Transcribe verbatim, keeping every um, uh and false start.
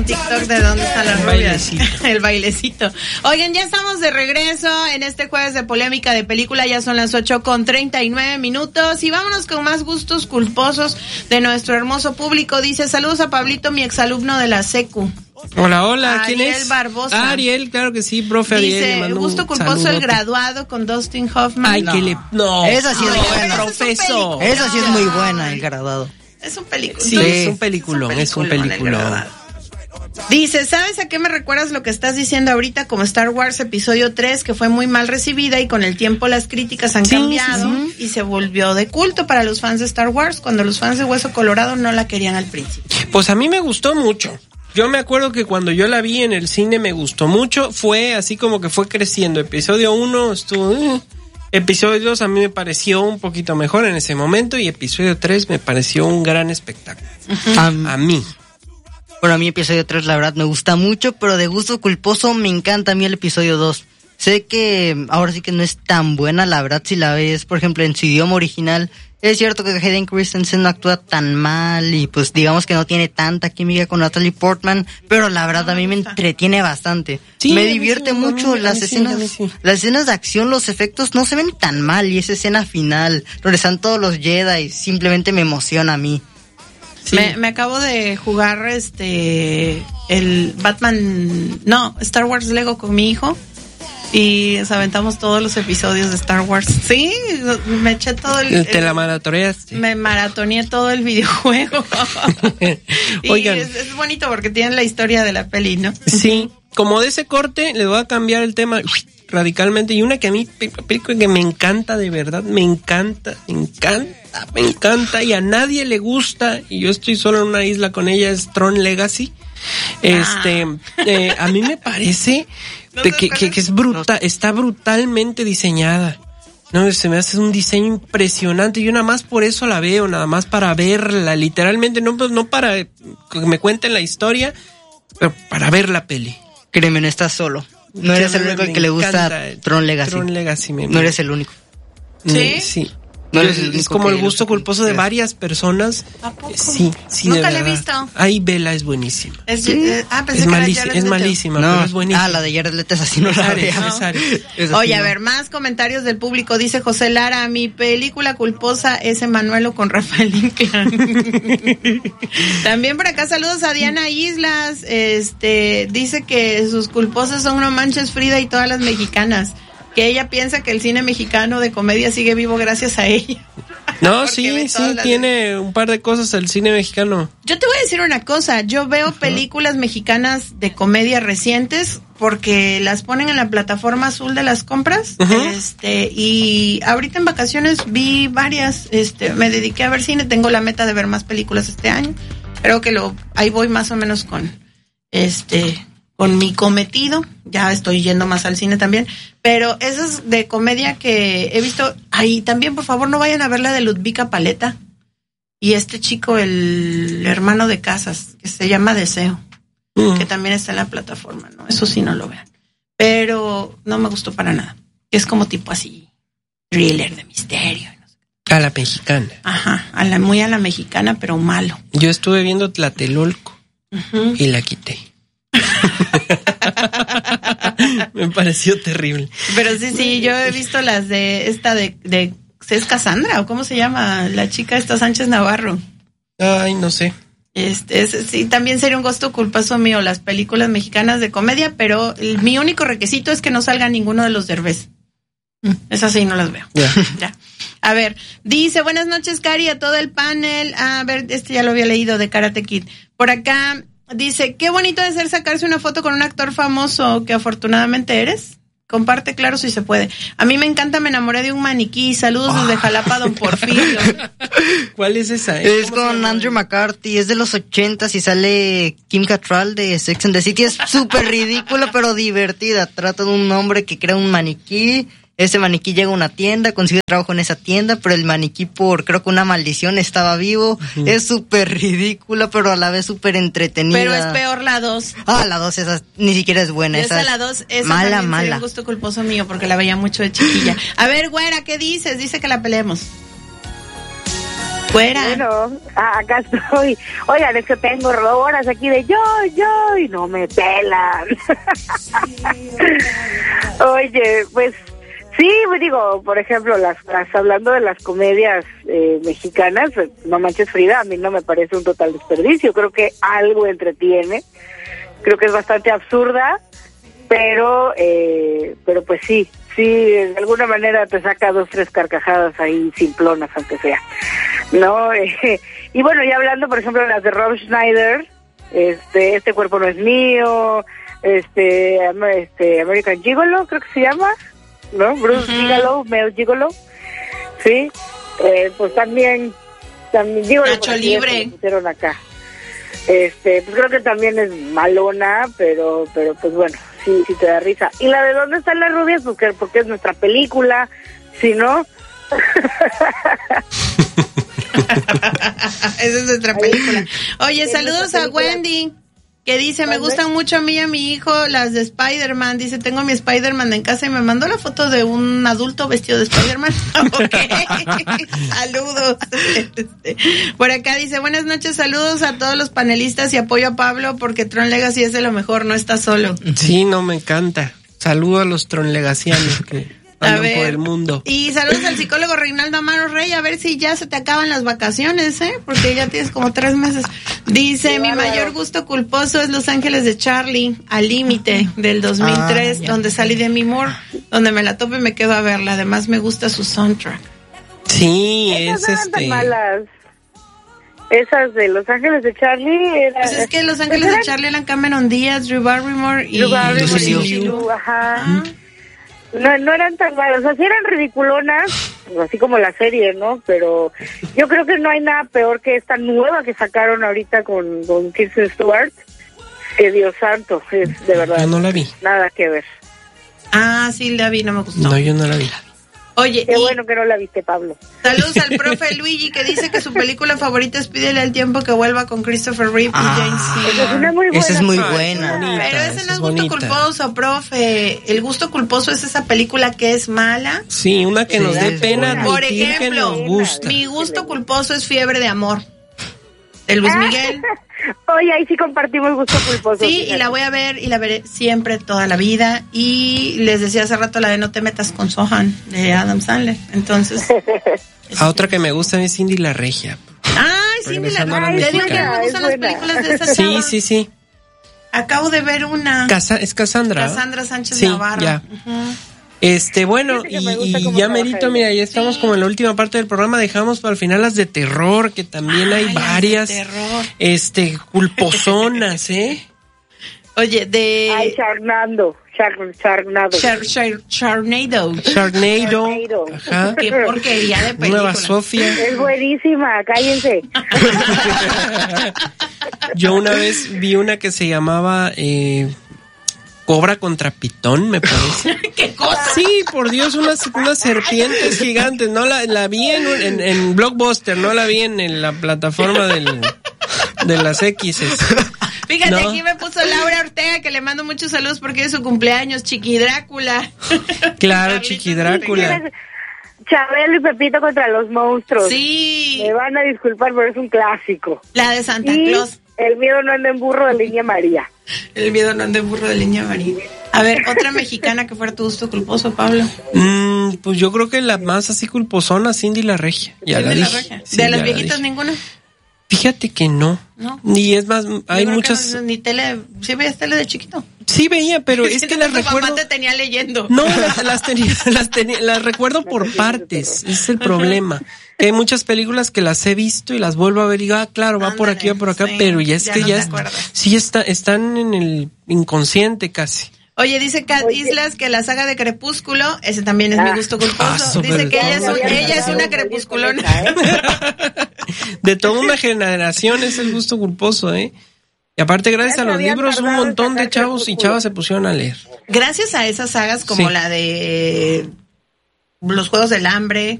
TikTok de dónde están las rubias. El bailecito. Oigan, ya estamos de regreso en este jueves de polémica de película. Ya son las ocho con treinta y nueve minutos. Y vámonos con más gustos culposos de nuestro hermoso público. Dice, saludos a Pablito, mi exalumno de la secu. Hola, hola, ¿quién Ariel es? Barbosa. Ah, Ariel, claro que sí, profe Ariel. Dice, le gusto culposo saludote. el graduado con Dustin Hoffman. Ay, no. que le... No. Esa sí es Ay, buena. Profesor. Esa sí es muy buena, el graduado. Es un película. Sí, es un peliculón, es un peliculón. Dice, ¿sabes a qué me recuerdas lo que estás diciendo ahorita? Como Star Wars episodio tres, que fue muy mal recibida y con el tiempo las críticas han sí, cambiado sí, sí. y se volvió de culto para los fans de Star Wars cuando los fans de Hueso Colorado no la querían al principio. Pues a mí me gustó mucho. Yo me acuerdo que cuando yo la vi en el cine me gustó mucho. Fue así como que fue creciendo. Episodio uno estuvo... Eh. Episodio dos a mí me pareció un poquito mejor en ese momento y episodio tres me pareció un gran espectáculo. Uh-huh. A, a mí. Bueno, a mí episodio tres la verdad me gusta mucho, pero de gusto culposo me encanta a mí el episodio dos. Sé que ahora sí que no es tan buena, la verdad, si la ves, por ejemplo, en su idioma original. Es cierto que Hayden Christensen no actúa tan mal y pues digamos que no tiene tanta química con Natalie Portman, pero la verdad a mí me entretiene bastante. Sí, me divierte sí, mucho mí, las sí, escenas, sí. las escenas de acción, los efectos no se ven tan mal y esa escena final, donde están todos los Jedi, simplemente me emociona a mí. Sí. Me, me acabo de jugar este el Batman, no, Star Wars Lego con mi hijo y nos aventamos todos los episodios de Star Wars. Sí, me eché todo el... Te la maratoneaste. Me maratoneé todo el videojuego. Y Oigan, es, es bonito porque tienen la historia de la peli, ¿no? Sí, como de ese corte les voy a cambiar el tema radicalmente y una que a mí, película que me encanta de verdad, me encanta, me encanta, me encanta y a nadie le gusta y yo estoy solo en una isla con ella, es Tron Legacy. Este, ah. eh, a mí me parece no que, que, que es brutal, está brutalmente diseñada. No, se me hace un diseño impresionante. Yo nada más por eso la veo, nada más para verla, literalmente, no, no para que me cuenten la historia, pero para ver la peli. Créeme, no estás solo. No eres el único al que le gusta Tron Legacy. Tron Legacy me, no eres el único. ¿Sí? Sí. No es, es como el gusto culposo de varias personas. ¿A poco? Sí, sí. Nunca la he visto. Ay, vela, es buenísima. Es, ¿Sí? eh, ah, pensé es, que malici- era es malísima, no. pero es buenísima. Ah, la de Jared Leto es así, no la veo. No. Oye, a ver, más comentarios del público. Dice José Lara, mi película culposa es Emanuelo con Rafael Inclán. También por acá saludos a Diana Islas. Este, dice que sus culposas son No Manches Frida y todas las mexicanas. Que ella piensa que el cine mexicano de comedia sigue vivo gracias a ella. No, sí, sí, tiene un par de cosas el cine mexicano. Yo te voy a decir una cosa, yo veo uh-huh. películas mexicanas de comedia recientes porque las ponen en la plataforma azul de las compras, uh-huh. este, y ahorita en vacaciones vi varias, este, me dediqué a ver cine, tengo la meta de ver más películas este año, creo que lo, ahí voy más o menos con, este... con mi cometido, ya estoy yendo más al cine también, pero esas de comedia que he visto, ahí también por favor no vayan a ver la de Ludvika Paleta y este chico, el hermano de Casas, que se llama Deseo, uh-huh. que también está en la plataforma, ¿no? Eso sí no lo vean, pero no me gustó para nada, es como tipo así, thriller de misterio. No sé. A la mexicana. Ajá, a la, muy a la mexicana, pero malo. Yo estuve viendo Tlatelolco uh-huh. y la quité. Me pareció terrible. Pero sí, sí, yo he visto las de esta de, de ¿es Cassandra o cómo se llama? La chica esta Sánchez Navarro. Ay, no sé. Este, es, sí, también sería un gusto culposo mío las películas mexicanas de comedia, pero el, mi único requisito es que no salga ninguno de los Derbez. Esas sí no las veo. Yeah. Ya. A ver, dice, buenas noches, Cari, a todo el panel. A ver, este ya lo había leído de Karate Kid. Por acá dice, qué bonito de ser sacarse una foto con un actor famoso que afortunadamente eres. Comparte, claro, si se puede. A mí me encanta, me enamoré de un maniquí. Saludos oh. desde Jalapa, don Porfirio. ¿Cuál es esa? Eh? Es con Andrew McCarthy, es de los ochentas y sale Kim Cattrall de Sex and the City. Es súper ridícula, pero divertida. Trata de un hombre que crea un maniquí. Ese maniquí llega a una tienda, consigue trabajo en esa tienda, pero el maniquí por, creo que una maldición, estaba vivo. Uh-huh. Es súper ridícula, pero a la vez súper entretenida. Pero es peor la dos. Ah, la dos, esa ni siquiera es buena. Esa, esa la dos, esa mala, también mala. Sería un gusto culposo mío, porque la veía mucho de chiquilla. A ver, güera, ¿qué dices? Dice que la peleemos. Fuera. Bueno, ah, acá estoy. Oigan, es que tengo horas aquí de yo, yo, y no me pelan. Oye, pues sí, digo, por ejemplo, las, las hablando de las comedias eh, mexicanas, No Manches Frida, a mí no me parece un total desperdicio. Creo que algo entretiene. Creo que es bastante absurda, pero, eh, pero pues sí. Sí, de alguna manera te saca dos, tres carcajadas ahí simplonas, aunque sea, ¿no? Eh, y bueno, ya hablando, por ejemplo, de las de Rob Schneider, este, Este cuerpo no es mío, este, este American Gigolo, creo que se llama, ¿no? Bruce uh-huh. Gigolo, Mel Gigolo, sí, eh, pues también, también digo, Nacho Libre. Lo pusieron acá. Este, pues creo que también es malona, pero, pero pues bueno, sí, sí te da risa. Y la de ¿Dónde están las rubias? Porque, porque es nuestra película, si no. Esa es nuestra película. Oye, saludos a Wendy, que dice, me gustan mucho a mí y a mi hijo las de Spider-Man. Dice, tengo mi Spider-Man en casa y me mandó la foto de un adulto vestido de Spider-Man. Ok, saludos. Por acá dice, buenas noches, saludos a todos los panelistas y apoyo a Pablo porque Tron Legacy es de lo mejor, no está solo. Sí, no, me encanta. Saludo a los Tron Legacianos que andan por el mundo. Y saludos al psicólogo Reinaldo Amaro Rey, a ver si ya se te acaban las vacaciones, ¿eh? Porque ya tienes como tres meses. Dice, mi mayor gusto culposo es Los Ángeles de Charlie, Al Límite, del dos mil tres, ah, donde salí de mi Moore, donde me la topo y me quedo a verla. Además me gusta su soundtrack. Sí, esas es no este... tan malas. Esas de Los Ángeles de Charlie era... Pues es que Los Ángeles eran... de Charlie eran Cameron Díaz, Drew Barrymore y... Drew Barrymore y Shilu, ajá. ajá. No, no eran tan malas, o sea, sí eran ridiculonas, así como la serie, ¿no? Pero yo creo que no hay nada peor que esta nueva que sacaron ahorita con, con Kirsten Stewart, que Dios santo, es de verdad. Yo no la vi. Nada que ver. Ah, sí la vi, no me gustó. No, yo no la vi. Oye, qué bueno que no la viste, Pablo. Saludos al profe Luigi, que dice que su película favorita es Pídele al tiempo que vuelva con Christopher Reeve ah, y James Esa es una muy buena. Esa es muy buena. Bonita, pero ese no es gusto bonita. culposo, profe. El gusto culposo es esa película que es mala. Sí, una que Sí, nos dé pena admitir Por ejemplo, que nos gusta. Mi gusto culposo es Fiebre de Amor, de Luis Miguel. Oye, ahí sí compartimos gusto culposo. Sí, fíjate. y la voy a ver y la veré siempre, toda la vida. Y les decía hace rato la de No te metas con Sohan, de Adam Sandler. Entonces... A otra que me gusta es Cindy la Regia. Ay, Cindy la Regia. Te digo que me gustan las películas de esa Sí, chava. sí, sí. Acabo de ver una. Casa, es Cassandra. Cassandra Sánchez sí, Navarro. Ya. Uh-huh. Este, bueno, y, y ya merito, mira, ya estamos sí. como en la última parte del programa, dejamos para el final las de terror, que también Ay, hay varias, de terror. este, culposonas, ¿eh? Oye, de... Ay, Charnando, Char, Charnado. Char, Char, Charnado. Charnado. Charnado. Ajá. Qué porquería de película. Nueva Sofía. Es buenísima, cállense. Yo una vez vi una que se llamaba eh, Cobra contra Pitón, me parece. ¿Qué cosa? Sí, por Dios, unas, unas serpientes gigantes. No la, la vi en, en, en Blockbuster, no la vi en, en la plataforma del, de las X. Fíjate, ¿no? Aquí me puso Laura Ortega, que le mando muchos saludos porque es su cumpleaños, Chiqui Drácula. Claro, Chiqui Drácula. Chabelo y Pepito contra los monstruos. Sí. Me van a disculpar, pero es un clásico. La de Santa y Claus. El miedo no anda en burro de Niña María. El miedo no anda en burro de Niña María. A ver, otra mexicana que fuera tu gusto culposo, Pablo. Mm, pues yo creo que la más así culposona, Cindy la Regia. Ya Cindy la la dije. Regia. Sí, ¿De ya las la viejitas dije. ninguna? Fíjate que no. No. Y es más, hay Yo creo muchas... que no, ni tele, ¿sí veías tele de chiquito? Sí veía, pero es Siento que las tu recuerdo... mamá te tenía leyendo. No, las, las, tenía, las, tenía, las recuerdo por partes, ese es el problema. Que hay muchas películas que las he visto y las vuelvo a ver y digo, ah, claro, va por aquí, va por acá, sí, pero ya es ya que no ya te es, acuerdas. sí está, están en el inconsciente casi. Oye, dice Kat Oye. Islas que la saga de Crepúsculo, ese también es Ah. mi gusto culposo. Ah, súper dice que ella es, todo. un- ella es una ¿eh? crepusculona. De toda una generación es el gusto culposo, ¿eh? Y aparte, gracias Ya a se los habían libros, un tardado en montón de sacar chavos y Crepúsculo. chavas se pusieron a leer. Gracias a esas sagas como Sí. la de Los Juegos del Hambre,